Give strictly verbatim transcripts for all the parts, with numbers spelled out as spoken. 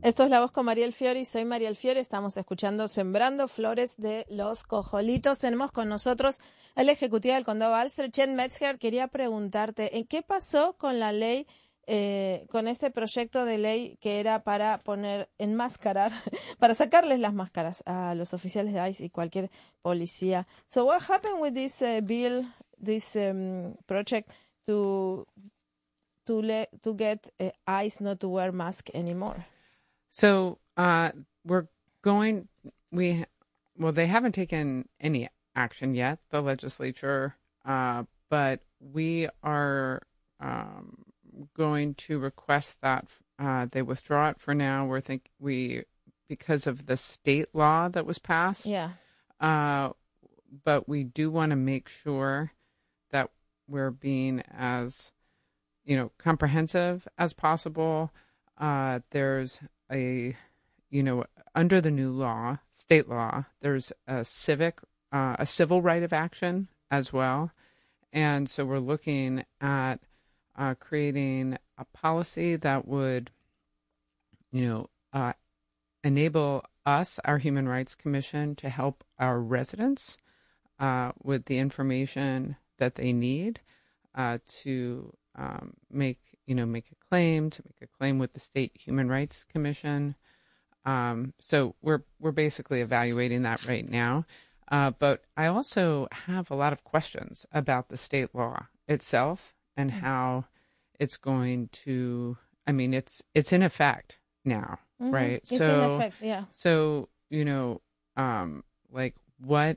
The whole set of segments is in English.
Esto es La Voz con Mariel Fiori, soy Mariel Fiori, estamos escuchando Sembrando Flores de los Cojolitos. Tenemos con nosotros el ejecutivo del condado Ulster, Chen Metzger. Quería preguntarte, ¿en qué pasó con la ley, eh, con este proyecto de ley que era para poner, enmascarar, para sacarles las máscaras a los oficiales de ICE y cualquier policía? So what happened with this uh, bill, this um, project to to let to get uh, ICE not to wear mask anymore? So uh, we're going, we, well, they haven't taken any action yet, the legislature, uh, but we are um, going to request that uh, they withdraw it for now. We're think we, because of the state law that was passed. Yeah. Uh, but we do want to make sure that we're being as, you know, comprehensive as possible. Uh, there's a, you know, under the new law, state law, there's a civic, uh, a civil right of action as well. And so we're looking at uh, creating a policy that would, you know, uh, enable us, our Human Rights Commission, to help our residents uh, with the information that they need uh, to um, make, you know, make a claim, to make a claim with the State Human Rights Commission. Um, so we're we're basically evaluating that right now. Uh, but I also have a lot of questions about the state law itself and how it's going to. I mean, it's it's in effect now, Mm-hmm. right? It's so, in effect, yeah. So you know, um, like what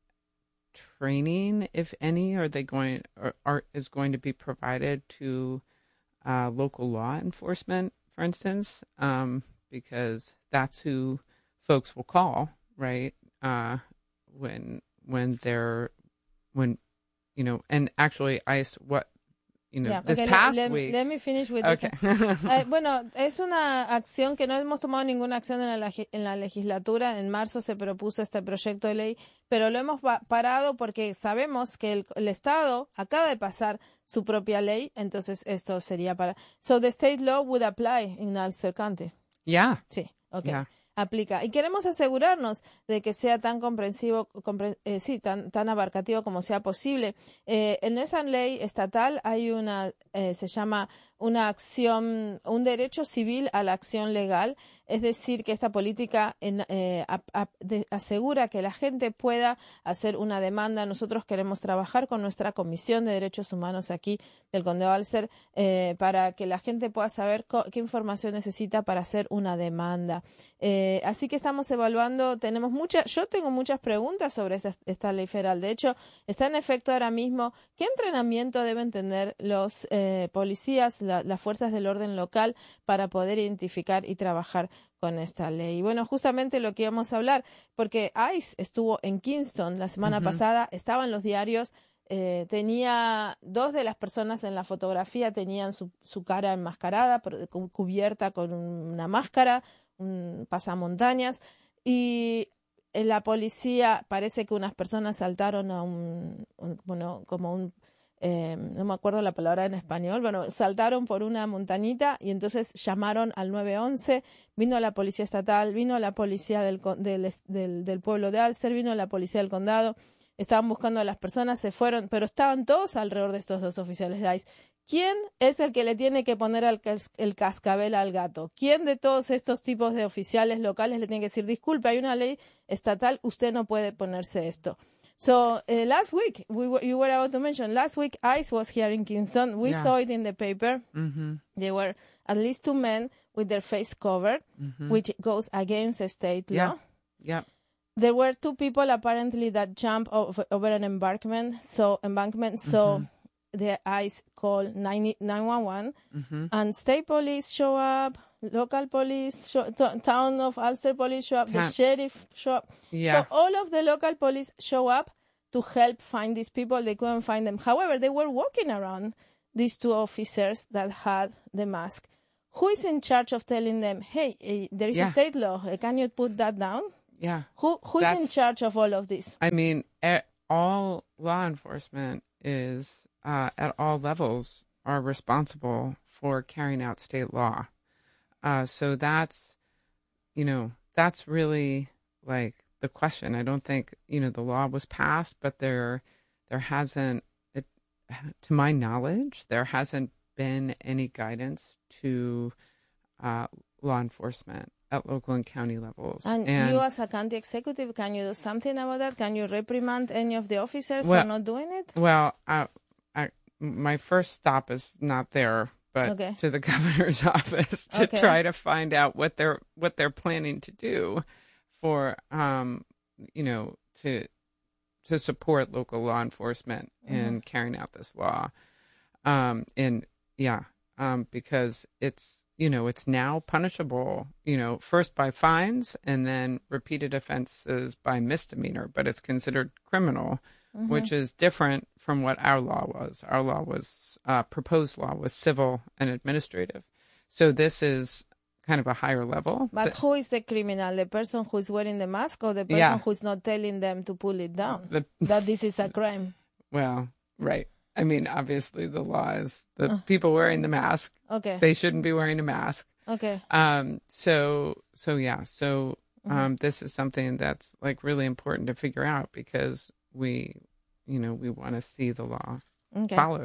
training, if any, are they going or are is going to be provided to uh, local law enforcement, for instance, um, because that's who folks will call, right? Uh, when when they're when you know, and actually, ICE, what you know, Yeah, this okay, past let, week. Let me finish with Okay. this. Eh, bueno, es una acción que no hemos tomado ninguna acción en la, en la legislatura. En marzo se propuso este proyecto de ley, pero lo hemos parado porque sabemos que el, el Estado acaba de pasar su propia ley, entonces esto sería para. So the state law would apply in Ulster County. Yeah. Sí, okay. Yeah. Aplica. Y queremos asegurarnos de que sea tan comprensivo, compre, eh, sí, tan, tan abarcativo como sea posible. Eh, en esa ley estatal hay una, eh, se llama una acción, un derecho civil a la acción legal, es decir, que esta política en, eh, a, a, de, asegura que la gente pueda hacer una demanda. Nosotros queremos trabajar con nuestra Comisión de Derechos Humanos aquí del Condado Ulster eh, para que la gente pueda saber qué información necesita para hacer una demanda. Eh, así que estamos evaluando, tenemos muchas, yo tengo muchas preguntas sobre esta, esta ley federal. De hecho, está en efecto ahora mismo. ¿Qué entrenamiento deben tener los eh, policías, la, las fuerzas del orden local para poder identificar y trabajar con esta ley? Y bueno, justamente lo que íbamos a hablar, porque ICE estuvo en Kingston la semana uh-huh. pasada, estaba en los diarios. Eh, tenía dos de las personas en la fotografía tenían su, su cara enmascarada, cubierta con una máscara, un pasamontañas, y la policía, parece que unas personas saltaron a un, un bueno, como un, eh, no me acuerdo la palabra en español, bueno, saltaron por una montañita y entonces llamaron al nueve once, vino la policía estatal, vino la policía del, del, del, del pueblo de Ulster, vino la policía del condado. Estaban buscando a las personas, se fueron, pero estaban todos alrededor de estos dos oficiales de ICE. ¿Quién es el que le tiene que poner el, el cascabel al gato? ¿Quién de todos estos tipos de oficiales locales le tiene que decir, disculpe, hay una ley estatal, usted no puede ponerse esto? So, uh, last week, we were, you were about to mention, last week ICE was here in Kingston. We yeah. saw it in the paper. Mm-hmm. There were at least two men with their face covered, mm-hmm. which goes against state yeah. law. Yeah. There were two people apparently that jumped over, over an embankment, so embankment. So mm-hmm. the ICE called nine one one, mm-hmm. and state police show up, local police, show, t- town of Ulster police show up, Ta- the sheriff show up. Yeah. So all of the local police show up to help find these people. They couldn't find them. However, they were walking around these two officers that had the mask. Who is in charge of telling them, hey, uh, there is yeah. a state law. Uh, can you put that down? Yeah. Who Who's That's, in charge of all of this? I mean, all law enforcement is, uh, at all levels, are responsible for carrying out state law. Uh, so that's you know, that's really like the question. I don't think, you know, the law was passed, but there, there hasn't, it, to my knowledge, there hasn't been any guidance to uh, law enforcement at local and county levels. And, and you as a county executive, can you do something about that? Can you reprimand any of the officers well, for not doing it? Well, I, I, my first stop is not there, but okay. to the governor's office to okay. try to find out what they're what they're planning to do for, um, you know, to to support local law enforcement mm-hmm. in carrying out this law. Um, and yeah, um, because it's, you know, it's now punishable, you know, first by fines and then repeated offenses by misdemeanor, but it's considered criminal, mm-hmm. which is different from what our law was. Our law was, uh, proposed law was civil and administrative. So this is kind of a higher level. But the, who is the criminal? The person who's wearing the mask or the person yeah. who's not telling them to pull it down? The, that this is a crime? Well, right. I mean, obviously the law is the uh, people wearing the mask. Okay. They shouldn't be wearing a mask. Okay. Um, so, so yeah, so, um, mm-hmm. this is something that's like really important to figure out because we, you know, we want to see the law okay. followed.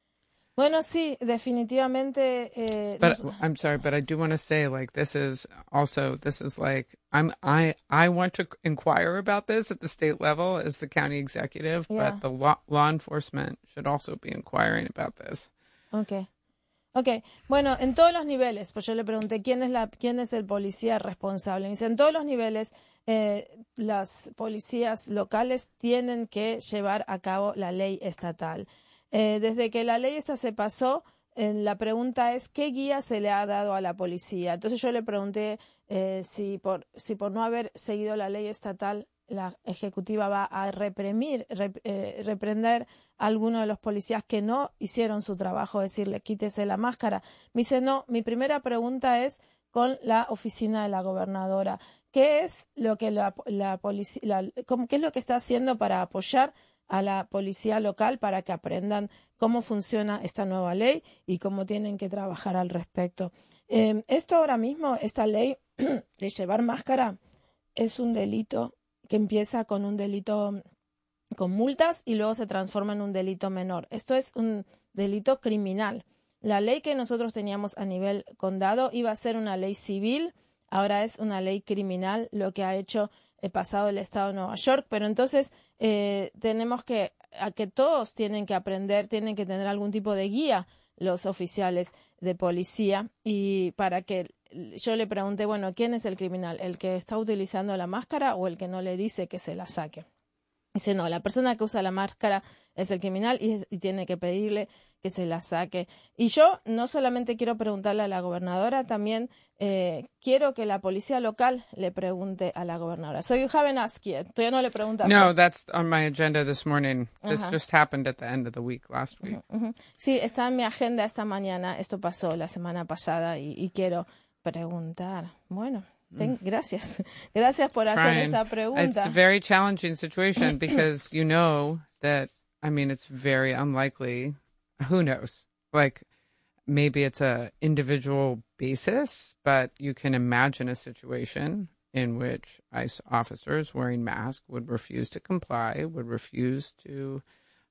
Bueno, sí, definitivamente. Eh, but nos... I'm sorry, but I do want to say, like, this is also, this is like, I'm, I, I want to inquire about this at the state level as the county executive, yeah. but the law, law enforcement should also be inquiring about this. Okay. Okay. Bueno, en todos los niveles, pues yo le pregunté quién es la, quién es el policía responsable. Y dice, en todos los niveles, eh, las policías locales tienen que llevar a cabo la ley estatal. Eh, desde que la ley esta se pasó, eh, la pregunta es ¿qué guía se le ha dado a la policía? Entonces yo le pregunté eh, si, por, si por no haber seguido la ley estatal la ejecutiva va a reprimir, rep, eh, reprender a alguno de los policías que no hicieron su trabajo, decirle quítese la máscara. Me dice no, mi primera pregunta es con la oficina de la gobernadora. ¿Qué es lo que la, la policía, la, cómo, qué es lo que está haciendo para apoyar a la policía local para que aprendan cómo funciona esta nueva ley y cómo tienen que trabajar al respecto? Eh, esto ahora mismo, esta ley de llevar máscara es un delito que empieza con un delito con multas y luego se transforma en un delito menor. Esto es un delito criminal. La ley que nosotros teníamos a nivel condado iba a ser una ley civil, ahora es una ley criminal, lo que ha hecho el pasado el estado de Nueva York, pero entonces eh, tenemos que, a que todos tienen que aprender, tienen que tener algún tipo de guía los oficiales de policía y para que yo le pregunté, bueno, ¿quién es el criminal? ¿El que está utilizando la máscara o el que no le dice que se la saque? Dice, no, la persona que usa la máscara es el criminal y, y tiene que pedirle que se la saque. Y yo no solamente quiero preguntarle a la gobernadora, también eh, quiero que la policía local le pregunte a la gobernadora. So you haven't asked yet. Todavía no le preguntaste. No, that's on my agenda this morning. This uh-huh. just happened at the end of the week, last week. Uh-huh, uh-huh. Sí, está en mi agenda esta mañana. Esto pasó la semana pasada y, y quiero preguntar. Bueno. Ten, gracias. Gracias por hacer Trying. esa pregunta. It's a very challenging situation because you know that, I mean, it's very unlikely. Who knows? Like, maybe it's a individual basis, but you can imagine a situation in which ICE officers wearing masks would refuse to comply, would refuse to,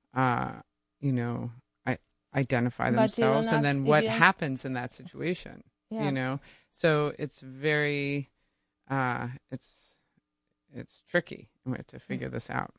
uh, you know, I, identify themselves. And then what happens in that situation? Yeah. You know, so it's very, uh, it's, it's tricky to figure this out.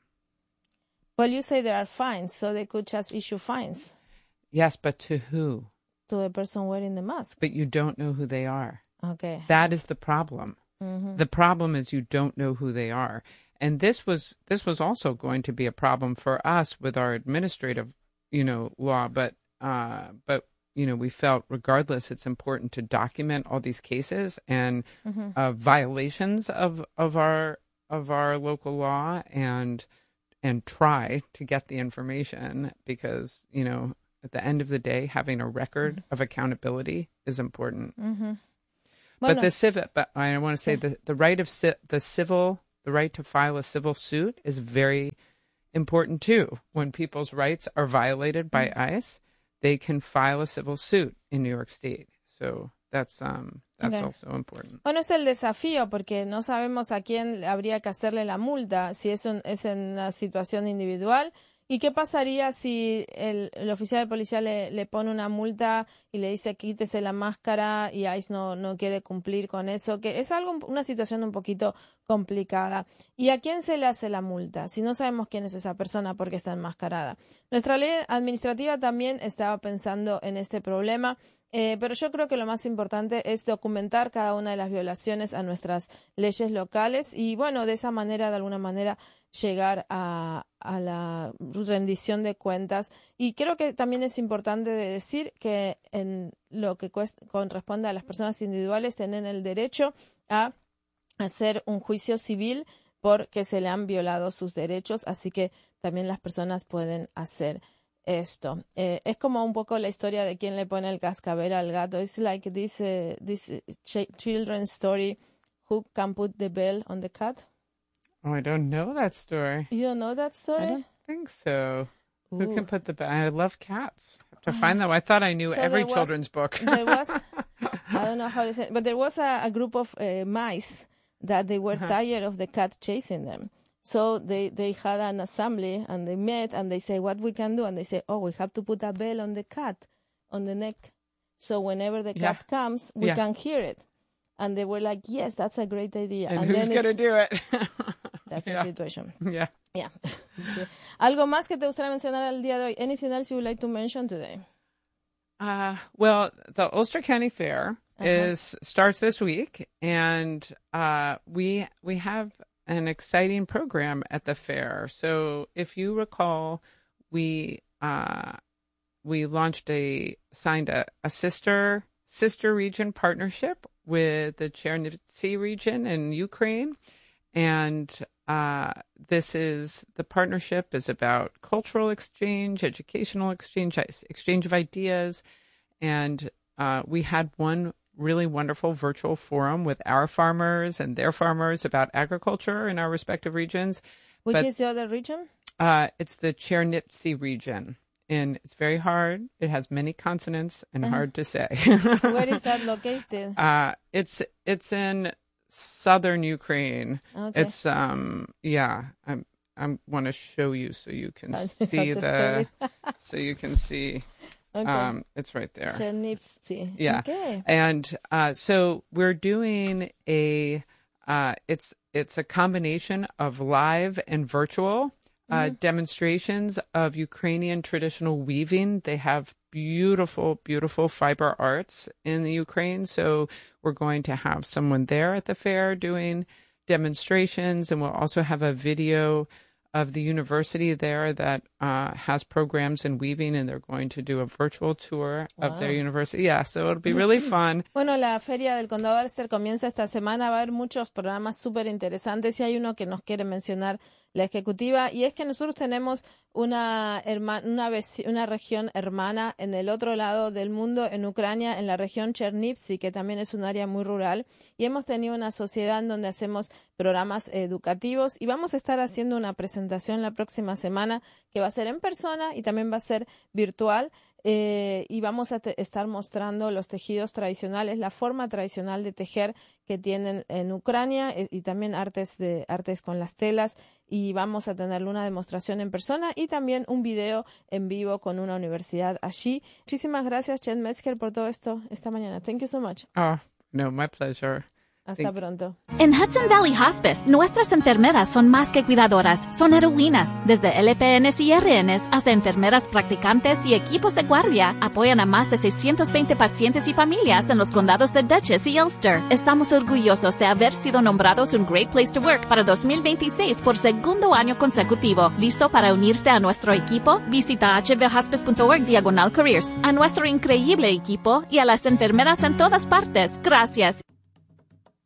Well, you say there are fines, so they could just issue fines. Yes, but to who? To the person wearing the mask. But you don't know who they are. Okay. That is the problem. Mm-hmm. The problem is you don't know who they are. And this was, this was also going to be a problem for us with our administrative, you know, law, but, uh, but, you know, we felt regardless, it's important to document all these cases and mm-hmm. uh, violations of, of our of our local law and and try to get the information because, you know, at the end of the day, having a record mm-hmm. of accountability is important. Mm-hmm. But the civil, but I want to say the the right of ci- the civil, the right to file a civil suit is very important too. When people's rights are violated by mm-hmm. ICE, they can file a civil suit in New York State. So that's um that's Okay. also important. Bueno, es el desafío porque no sabemos a quién habría que hacerle la multa, si es, un, es en una situación individual. ¿Y qué pasaría si el, el oficial de policía le, le pone una multa y le dice quítese la máscara y ICE no, no quiere cumplir con eso? Que es algo, una situación un poquito complicada. ¿Y a quién se le hace la multa si no sabemos quién es esa persona porque está enmascarada? Nuestra ley administrativa también estaba pensando en este problema. Eh, pero yo creo que lo más importante es documentar cada una de las violaciones a nuestras leyes locales y, bueno, de esa manera, de alguna manera, llegar a, a la rendición de cuentas. Y creo que también es importante de decir que en lo que corresponde a las personas individuales tienen el derecho a hacer un juicio civil porque se le han violado sus derechos, así que también las personas pueden hacer esto. Eh, es como un poco la historia de quién le pone el cascabel al gato. It's like this, uh, this ch- children's story, who can put the bell on the cat. Oh, I don't know that story. You don't know that story? I don't think so. Ooh. Who can put the? Ba- I love cats. I have to find them. I thought I knew So every there was- children's book. There was, I don't know how to say it, but there was a, a group of uh, mice that they were Uh-huh. tired of the cat chasing them. So they, they had an assembly and they met and they say, what we can do? And they say, oh, we have to put a bell on the cat, on the neck. So whenever the Yeah. cat comes, we Yeah. can hear it. And they were like, yes, that's a great idea. and, And who's then going to it's- do it? that's Yeah. the situation. Yeah. Yeah. ¿Algo más que te gustaría mencionar al día de hoy? Anything else you would like to mention today? Uh, well, the Ulster County Fair Uh-huh. is starts this week, and uh, we we have an exciting program at the fair. So, if you recall, we uh, we launched a signed a, a sister sister region partnership with the Chernivtsi region in Ukraine, and uh, this is the partnership is about cultural exchange, educational exchange, exchange of ideas, and uh, we had one really wonderful virtual forum with our farmers and their farmers about agriculture in our respective regions. Which But- is the other region? Uh, it's the Chernivtsi region, and it's very hard. It has many consonants and Uh-huh. hard to say. Where is that located? Uh, it's it's in southern Ukraine. Okay. It's um yeah. I'm I'm want to show you so you can How see to the spell so you can see Okay. um it's right there. Chernivtsi. Yeah. Okay. And uh, so we're doing a uh, it's it's a combination of live and virtual uh, demonstrations of Ukrainian traditional weaving. They have beautiful, beautiful fiber arts in the Ukraine. So we're going to have someone there at the fair doing demonstrations, and we'll also have a video of the university there that uh, has programs in weaving, and they're going to do a virtual tour of their Wow. university. Yeah, so it'll be really fun. Bueno, la Feria del Condado de Ulster comienza esta semana. Va a haber muchos programas súper interesantes y hay uno que nos quiere mencionar la ejecutiva y es que nosotros tenemos una, herma- una, veci- una región hermana en el otro lado del mundo, en Ucrania, en la región Chernivtsi, que también es un área muy rural y hemos tenido una sociedad en donde hacemos programas educativos y vamos a estar haciendo una presentación la próxima semana que va a ser en persona y también va a ser virtual. Eh, y vamos a te- estar mostrando los tejidos tradicionales, la forma tradicional de tejer que tienen en Ucrania eh, y también artes de artes con las telas y vamos a tener una demostración en persona y también un video en vivo con una universidad allí. Muchísimas gracias, Chen Metzger, por todo esto esta mañana. Thank you so much. Oh, no, my pleasure. Hasta Thank- pronto. En Hudson Valley Hospice, nuestras enfermeras son más que cuidadoras, son heroínas. Desde L P Ns y R Ns hasta enfermeras practicantes y equipos de guardia, apoyan a más de seiscientos veinte pacientes y familias en los condados de Dutchess y Ulster. Estamos orgullosos de haber sido nombrados un Great Place to Work para dos mil veintiséis por segundo año consecutivo. ¿Listo para unirte a nuestro equipo? Visita h v hospice punto org diagonal careers. A nuestro increíble equipo y a las enfermeras en todas partes, gracias.